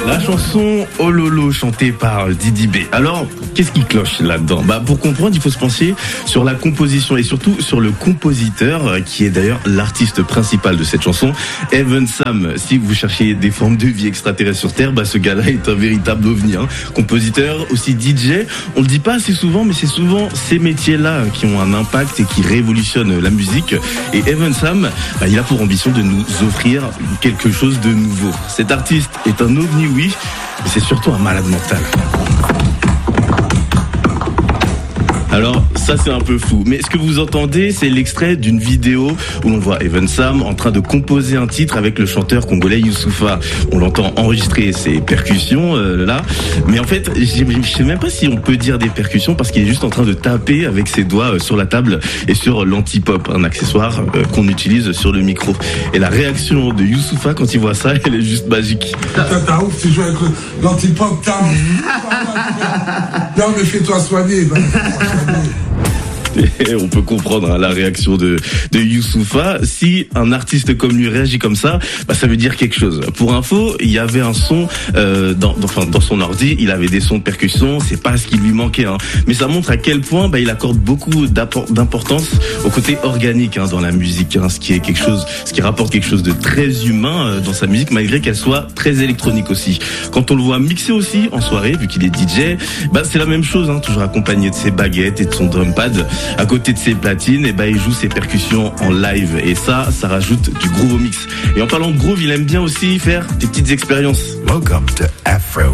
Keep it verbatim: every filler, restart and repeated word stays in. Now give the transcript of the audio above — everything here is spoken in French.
La chanson Oh Lolo chantée par Didi B. Alors, qu'est-ce qui cloche là-dedans? Bah, pour comprendre, il faut se pencher sur la composition et surtout sur le compositeur, qui est d'ailleurs l'artiste principal de cette chanson, Evan Sam. Si vous cherchez des formes de vie extraterrestres sur Terre, bah, ce gars-là est un véritable ovni, hein. Compositeur, aussi D J. On le dit pas assez souvent, mais c'est souvent ces métiers-là qui ont un impact et qui révolutionnent la musique. Et Evan Sam, bah, il a pour ambition de nous offrir quelque chose de nouveau. Cet artiste est un ovni, oui, mais c'est surtout un malade mental. Alors, ça c'est un peu fou. Mais ce que vous entendez, c'est l'extrait d'une vidéo où l'on voit Evan Sam en train de composer un titre avec le chanteur congolais Youssoupha. On l'entend enregistrer ses percussions euh, là. Mais en fait, je sais même pas si on peut dire des percussions parce qu'il est juste en train de taper avec ses doigts euh, sur la table et sur l'anti-pop, un accessoire euh, qu'on utilise sur le micro. Et la réaction de Youssoupha quand il voit ça, elle est juste magique. T'as ouf, tu joues avec l'anti-pop, t'as non mais fais-toi soigner. Ben, Et on peut comprendre hein, la réaction de, de Youssoupha. Si un artiste comme lui réagit comme ça, bah, ça veut dire quelque chose. Pour info, il y avait un son euh, dans, dans, enfin, dans son ordi, il avait des sons de percussion, c'est pas ce qui lui manquait. Hein. Mais ça montre à quel point bah, il accorde beaucoup d'importance au côté organique hein, dans la musique, hein, ce qui est quelque chose, ce qui rapporte quelque chose de très humain euh, dans sa musique, malgré qu'elle soit très électronique aussi. Quand on le voit mixer aussi en soirée, vu qu'il est D J, bah, c'est la même chose, hein, toujours accompagné de ses baguettes et de son drum pad. À côté de ses platines, et ben il joue ses percussions en live. Et ça, ça rajoute du groove au mix. Et en parlant de groove, il aime bien aussi faire des petites expériences. Welcome to Afro